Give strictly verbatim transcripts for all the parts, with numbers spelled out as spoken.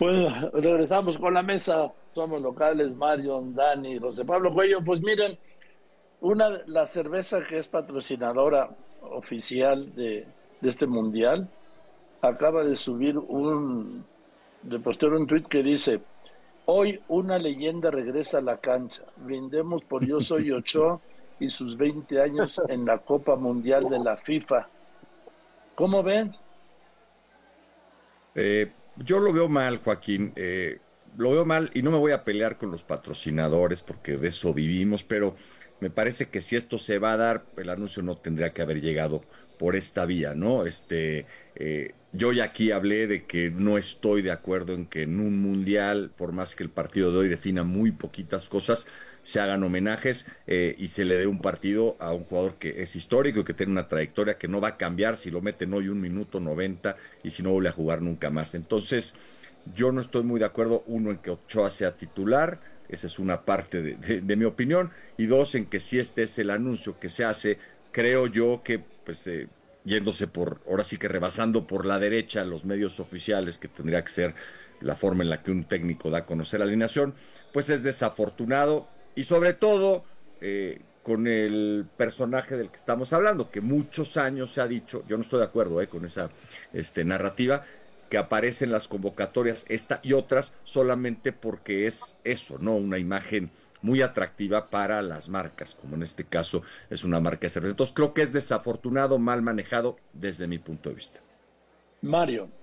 Pues regresamos con la mesa. Somos locales, Marion, Dani, José Pablo Cuello. Pues miren, una, la cerveza que es patrocinadora oficial de, de este mundial acaba de subir un, de postear un tuit que dice: hoy una leyenda regresa a la cancha. Brindemos por Yo Soy Ochoa y sus veinte años en la Copa Mundial de la FIFA. ¿Cómo ven? Eh, yo lo veo mal, Joaquín. Eh, lo veo mal y no me voy a pelear con los patrocinadores porque de eso vivimos, pero me parece que si esto se va a dar, el anuncio no tendría que haber llegado por esta vía, ¿no? Este, eh, yo ya aquí hablé de que no estoy de acuerdo en que en un mundial, por más que el partido de hoy defina muy poquitas cosas, se hagan homenajes eh, y se le dé un partido a un jugador que es histórico y que tiene una trayectoria que no va a cambiar si lo meten hoy un minuto noventa y si no vuelve a jugar nunca más. Entonces, yo no estoy muy de acuerdo, uno, en que Ochoa sea titular, esa es una parte de, de, de mi opinión, y dos, en que si este es el anuncio que se hace, creo yo que, pues, eh, yéndose por, ahora sí que rebasando por la derecha los medios oficiales, que tendría que ser la forma en la que un técnico da a conocer la alineación, pues es desafortunado y sobre todo eh, con el personaje del que estamos hablando, que muchos años se ha dicho, yo no estoy de acuerdo eh, con esa este, narrativa, que aparece en las convocatorias esta y otras solamente porque es eso, ¿no? Una imagen muy atractiva para las marcas, como en este caso es una marca de cerveza. Entonces creo que es desafortunado, mal manejado desde mi punto de vista. Mario.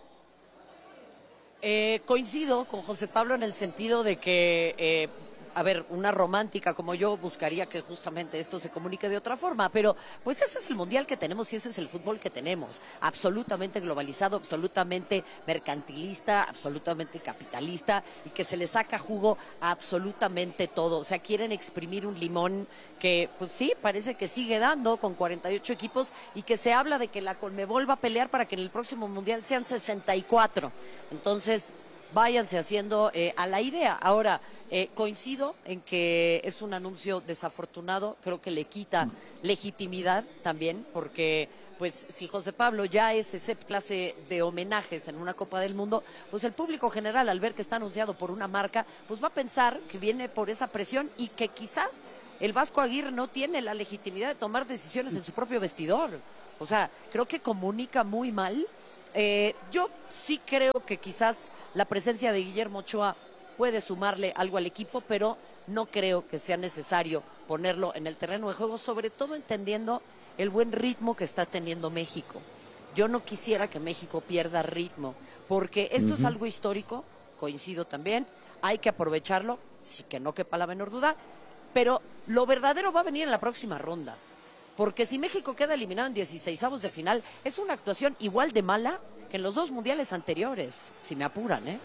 Eh, coincido con José Pablo en el sentido de que, eh, a ver, una romántica como yo buscaría que justamente esto se comunique de otra forma, pero pues ese es el mundial que tenemos y ese es el fútbol que tenemos, absolutamente globalizado, absolutamente mercantilista, absolutamente capitalista y que se le saca jugo a absolutamente todo. O sea, quieren exprimir un limón que, pues sí, parece que sigue dando con cuarenta y ocho equipos y que se habla de que la Conmebol va a pelear para que en el próximo mundial sean sesenta y cuatro. Entonces, váyanse haciendo eh, a la idea. Ahora, eh, coincido en que es un anuncio desafortunado, creo que le quita legitimidad también, porque pues si José Pablo ya es esa clase de homenajes en una Copa del Mundo, pues el público general al ver que está anunciado por una marca, pues va a pensar que viene por esa presión y que quizás el Vasco Aguirre no tiene la legitimidad de tomar decisiones en su propio vestidor. O sea, creo que comunica muy mal. Eh, yo sí creo que quizás la presencia de Guillermo Ochoa puede sumarle algo al equipo, pero no creo que sea necesario ponerlo en el terreno de juego, sobre todo entendiendo el buen ritmo que está teniendo México. Yo no quisiera que México pierda ritmo, porque esto es Uh-huh. algo histórico, coincido también, hay que aprovecharlo, sí que no quepa la menor duda, pero lo verdadero va a venir en la próxima ronda. Porque si México queda eliminado en dieciseisavos de final, es una actuación igual de mala que en los dos mundiales anteriores, si me apuran, ¿eh?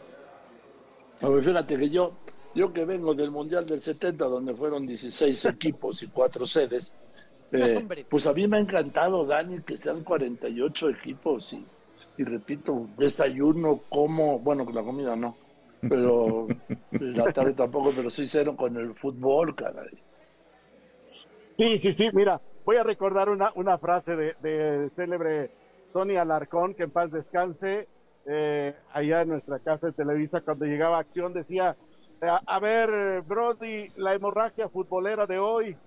A ver, fíjate que yo, yo que vengo del Mundial del setenta, donde fueron dieciséis equipos y cuatro sedes, No, eh, hombre. pues a mí me ha encantado, Dani, que sean cuarenta y ocho equipos y, y repito, desayuno, como, bueno, con la comida no, pero la tarde tampoco, pero soy cero con el fútbol, caray. Sí, sí, sí, mira, voy a recordar una, una frase de, de célebre Sonia Alarcón, que en paz descanse, eh, allá en nuestra casa de Televisa, cuando llegaba a acción, decía, a, a ver, Brody, la hemorragia futbolera de hoy.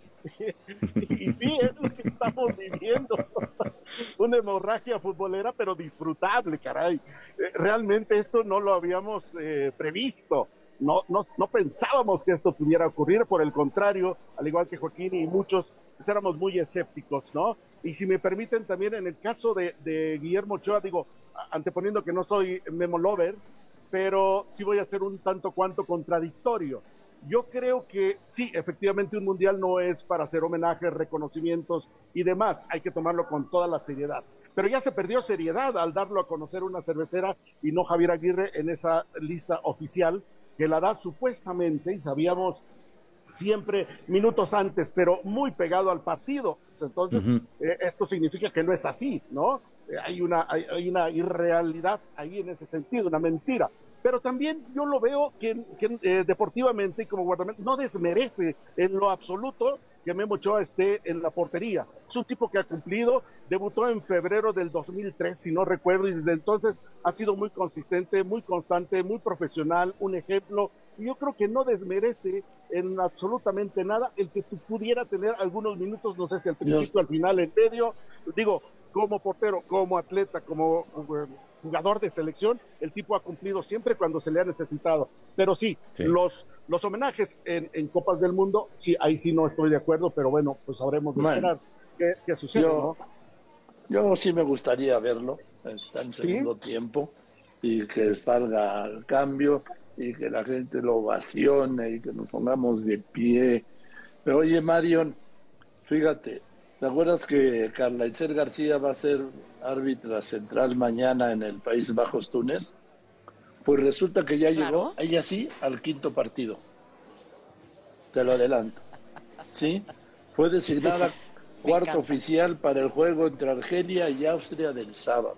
Y sí, es lo que estamos viviendo, una hemorragia futbolera, pero disfrutable, caray. Eh, Realmente esto no lo habíamos eh, previsto. No, no, no pensábamos que esto pudiera ocurrir, por el contrario, al igual que Joaquín y muchos, pues éramos muy escépticos, ¿no? Y si me permiten también, en el caso de, de Guillermo Ochoa, digo, anteponiendo que no soy Memo Lovers, pero sí voy a ser un tanto cuanto contradictorio. Yo creo que sí, efectivamente un mundial no es para hacer homenajes, reconocimientos y demás, hay que tomarlo con toda la seriedad. Pero ya se perdió seriedad al darlo a conocer una cervecera y no Javier Aguirre en esa lista oficial que la da supuestamente, y sabíamos siempre minutos antes, pero muy pegado al partido. Entonces, Uh-huh. eh, esto significa que no es así, ¿no? Eh, hay, una, hay, hay una irrealidad ahí en ese sentido, una mentira. Pero también yo lo veo que, que eh, deportivamente y como guardameta no desmerece en lo absoluto que Memo Ochoa esté en la portería. Es un tipo que ha cumplido, debutó en febrero del dos mil tres, si no recuerdo, y desde entonces ha sido muy consistente, muy constante, muy profesional, un ejemplo. Y yo creo que no desmerece en absolutamente nada el que tú pudiera tener algunos minutos, no sé si al principio, Dios. Al final, en medio. Digo, como portero, como atleta, como uh, jugador de selección, el tipo ha cumplido siempre cuando se le ha necesitado. Pero sí, sí. los los homenajes en, en Copas del Mundo, sí, ahí sí no estoy de acuerdo, pero bueno, pues sabremos de esperar bueno, qué, qué sucede, yo, ¿no? Yo sí me gustaría verlo, está en segundo ¿Sí? tiempo, y que salga al cambio, y que la gente lo ovacione, y que nos pongamos de pie. Pero oye, Marion, fíjate, ¿te acuerdas que Carla Itzel García va a ser árbitra central mañana en el Países Bajos, Túnez? Pues resulta que ya claro. llegó, ella sí, al quinto partido. Te lo adelanto. ¿Sí? Fue designada cuarto oficial para el juego entre Argelia y Austria del sábado.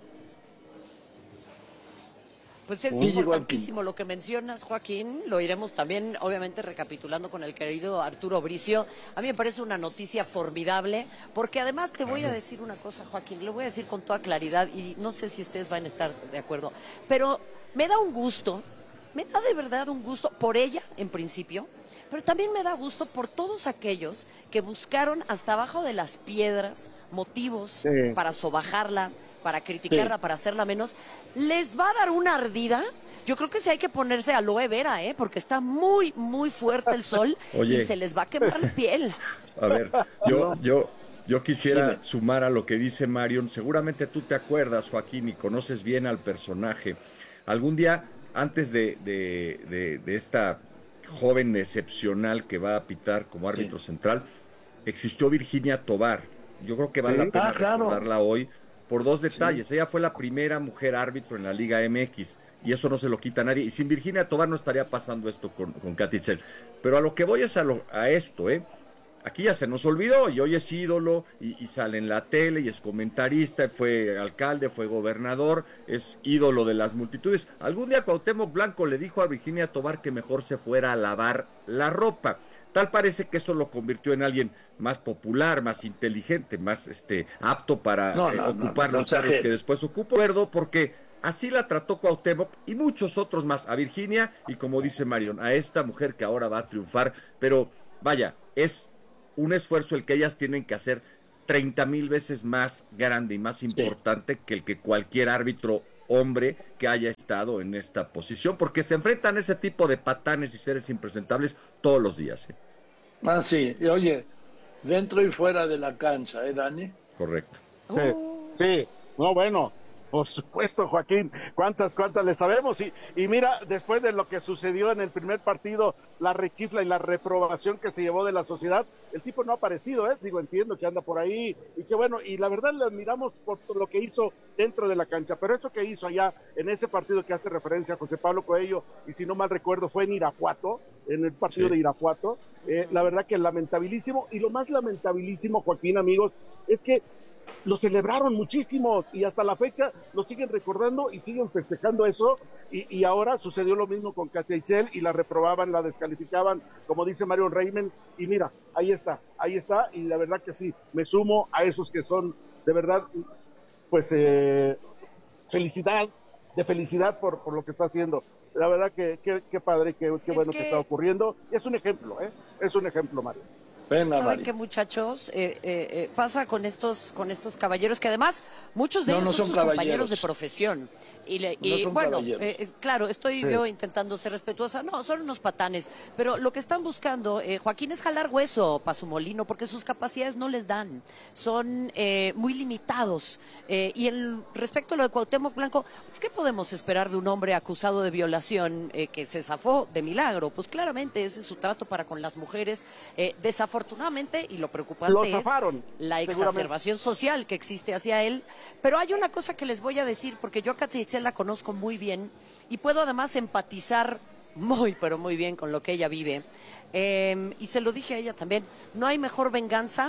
Pues es sí, importantísimo lo que mencionas, Joaquín. Lo iremos también, obviamente, recapitulando con el querido Arturo Bricio. A mí me parece una noticia formidable, porque además te voy a decir una cosa, Joaquín, lo voy a decir con toda claridad, y no sé si ustedes van a estar de acuerdo, pero me da un gusto, me da de verdad un gusto por ella, en principio, pero también me da gusto por todos aquellos que buscaron hasta abajo de las piedras motivos sí. para sobajarla, para criticarla, sí. para hacerla menos. Les va a dar una ardida. Yo creo que sí hay que ponerse aloe vera, ¿eh? Porque está muy, muy fuerte el sol. Oye. Y se les va a quemar la piel. A ver, yo, yo, yo quisiera Dime. sumar a lo que dice Marion. Seguramente tú te acuerdas, Joaquín, y conoces bien al personaje. Algún día, antes de, de, de, de esta joven excepcional que va a pitar como árbitro sí. central, existió Virginia Tobar. Yo creo que vale sí. la pena ah, claro. recordarla hoy por dos detalles. Sí. Ella fue la primera mujer árbitro en la Liga M X y eso no se lo quita a nadie. Y sin Virginia Tobar no estaría pasando esto con, con Katy Itzel. Pero a lo que voy es a, lo, a esto, ¿eh? Aquí ya se nos olvidó y hoy es ídolo y, y sale en la tele y es comentarista, fue alcalde, fue gobernador, es ídolo de las multitudes. Algún día Cuauhtémoc Blanco le dijo a Virginia Tobar que mejor se fuera a lavar la ropa. Tal parece que eso lo convirtió en alguien más popular, más inteligente, más este apto para no, eh, no, ocupar no, no, los cargos no, que después ocupó. Recuerdo porque así la trató Cuauhtémoc y muchos otros más, a Virginia y como dice Marion, a esta mujer que ahora va a triunfar. Pero vaya, es un esfuerzo el que ellas tienen que hacer treinta mil veces más grande y más importante sí. que el que cualquier árbitro hombre que haya estado en esta posición, porque se enfrentan a ese tipo de patanes y seres impresentables todos los días. ¿eh? Ah, sí, y oye, dentro y fuera de la cancha, ¿eh, Dani? Correcto. Sí, sí. No, bueno, por supuesto, Joaquín, cuántas, cuántas le sabemos. Y, y mira, después de lo que sucedió en el primer partido, la rechifla y la reprobación que se llevó de la sociedad, el tipo no ha aparecido, ¿eh? Digo, entiendo que anda por ahí, y que bueno, y la verdad le admiramos por lo que hizo dentro de la cancha, pero eso que hizo allá, en ese partido que hace referencia a José Pablo Coello, y si no mal recuerdo, fue en Irapuato, en el partido sí. de Irapuato, eh, la verdad que lamentabilísimo, y lo más lamentabilísimo, Joaquín, amigos, es que lo celebraron muchísimos y hasta la fecha lo siguen recordando y siguen festejando eso y, y ahora sucedió lo mismo con Katy Itzel y la reprobaban, la descalificaban, como dice Marion Reimel, y mira, ahí está, ahí está, y la verdad que sí, me sumo a esos que son de verdad, pues eh, felicidad, de felicidad por, por lo que está haciendo. La verdad que qué padre, qué bueno que... que está ocurriendo, es un ejemplo, ¿eh? Es un ejemplo, Mario. Pena, ¿Saben qué, muchachos? Eh, eh, eh, pasa con estos con estos caballeros que además muchos de no, ellos no son, son sus compañeros de profesión. Y, le, y no bueno, eh, claro, estoy sí. yo intentando ser respetuosa. No, son unos patanes. Pero lo que están buscando, eh, Joaquín, es jalar hueso para su molino, porque sus capacidades no les dan. Son eh, muy limitados. Eh, y en, respecto a lo de Cuauhtémoc Blanco, pues, ¿qué podemos esperar de un hombre acusado de violación eh, que se zafó de milagro? Pues claramente ese es su trato para con las mujeres. Eh, desafortunadamente, y lo preocupante lo zafaron, es la exacerbación social que existe hacia él. Pero hay una cosa que les voy a decir, porque yo a Katy Itzel la conozco muy bien y puedo además empatizar muy, pero muy bien con lo que ella vive. Eh, y se lo dije a ella también, no hay mejor venganza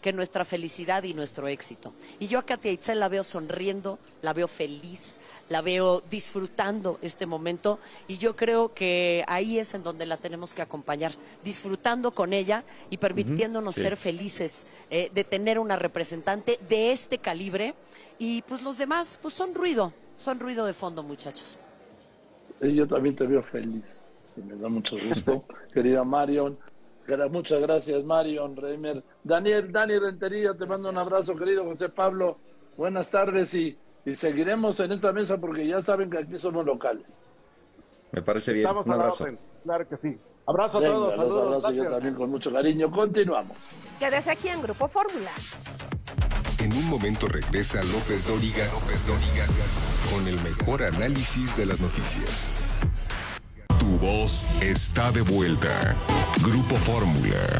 que nuestra felicidad y nuestro éxito. Y yo a Katia Itzel la veo sonriendo, la veo feliz, la veo disfrutando este momento y yo creo que ahí es en donde la tenemos que acompañar, disfrutando con ella y permitiéndonos uh-huh, sí. ser felices eh, de tener una representante de este calibre y pues los demás pues son ruido, son ruido de fondo, muchachos. Y yo también te veo feliz, me da mucho gusto, querida Marion. Muchas gracias, Marion, Reimer. Daniel, Dani Rentería, te mando un abrazo, querido José Pablo. Buenas tardes y, y seguiremos en esta mesa porque ya saben que aquí somos locales. Me parece bien. Estamos un abrazo. Claro que sí. Abrazo a Venga, todos, los saludos. abrazo yo también con mucho cariño. Continuamos. Quédese aquí en Grupo Fórmula. En un momento regresa López Dóriga, López Dóriga, con el mejor análisis de las noticias. Tu voz está de vuelta. Grupo Fórmula.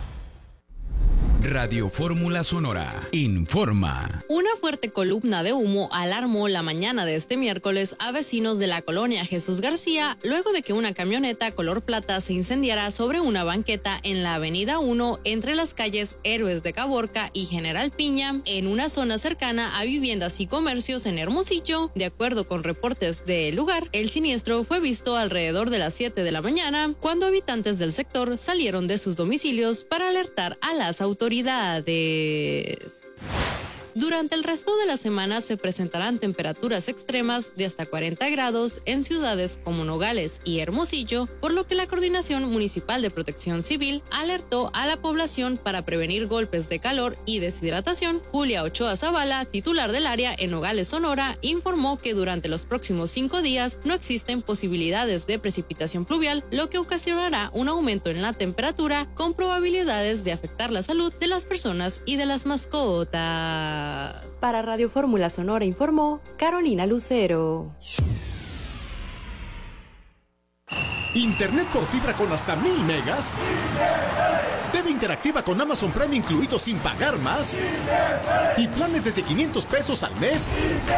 Radio Fórmula Sonora informa. Una fuerte columna de humo alarmó la mañana de este miércoles a vecinos de la colonia Jesús García luego de que una camioneta color plata se incendiara sobre una banqueta en la avenida uno entre las calles Héroes de Caborca y General Piña en una zona cercana a viviendas y comercios en Hermosillo. De acuerdo con reportes del lugar, el siniestro fue visto alrededor de las siete de la mañana cuando habitantes del sector salieron de sus domicilios para alertar a las autoridades. Durante el resto de la semana se presentarán temperaturas extremas de hasta cuarenta grados en ciudades como Nogales y Hermosillo, por lo que la Coordinación Municipal de Protección Civil alertó a la población para prevenir golpes de calor y deshidratación. Julia Ochoa Zavala, titular del área en Nogales, Sonora, informó que durante los próximos cinco días no existen posibilidades de precipitación pluvial, lo que ocasionará un aumento en la temperatura con probabilidades de afectar la salud de las personas y de las mascotas. Para Radio Fórmula Sonora informó Carolina Lucero. ¿Internet por fibra con hasta mil megas? ¿T V interactiva con Amazon Prime incluido sin pagar más? ¿Y planes desde quinientos pesos al mes?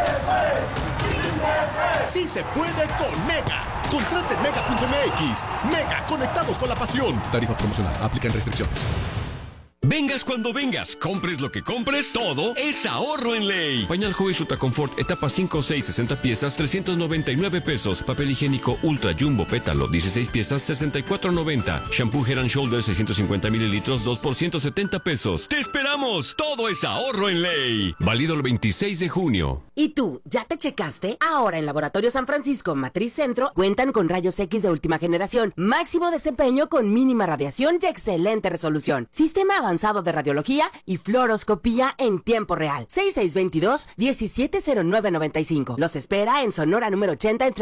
¡Sí se puede con Mega! Contrate en mega punto m x. Mega, conectados con la pasión. Tarifa promocional, aplican restricciones. Vengas cuando vengas, compres lo que compres, todo es ahorro en ley. Pañal Joy Suta Confort, etapa cinco, seis, sesenta piezas, trescientos noventa y nueve pesos. Papel higiénico Ultra Jumbo Pétalo, dieciséis piezas, sesenta y cuatro noventa. Shampoo Head and Shoulders, seiscientos cincuenta mililitros, dos por ciento setenta pesos. ¡Te esperamos! Todo es ahorro en ley. Válido el veintiséis de junio. ¿Y tú, ya te checaste? Ahora en Laboratorio San Francisco Matriz Centro cuentan con rayos X de última generación, máximo desempeño con mínima radiación y excelente resolución. Sistema avanzado de radiología y fluoroscopía en tiempo real. seis seis dos dos, uno siete cero nueve nueve cinco. Los espera en Sonora número ochenta entre